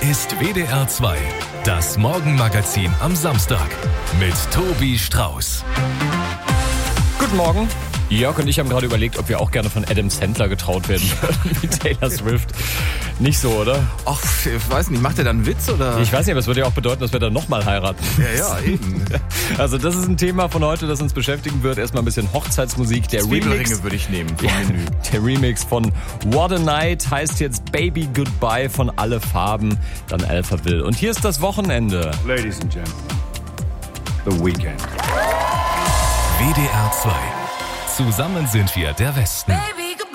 ist WDR 2, das Morgenmagazin am Samstag mit Tobi Strauß. Guten Morgen. Jörg und ich haben gerade überlegt, ob wir auch gerne von Adam Sandler getraut werden würden, wie Taylor Swift. Nicht so, oder? Ach, ich weiß nicht, macht er dann einen Witz, oder? Ich weiß nicht, aber es würde ja auch bedeuten, dass wir dann nochmal heiraten. Ja, eben. Also das ist ein Thema von heute, das uns beschäftigen wird. Erstmal ein bisschen Hochzeitsmusik. Der Remix würde ich nehmen vom Menü. Der Remix von What a Night heißt jetzt Baby Goodbye von Alle Farben, dann Alphaville. Und hier ist das Wochenende. Ladies and Gentlemen, the weekend. WDR 2. Zusammen sind wir der Westen. Baby.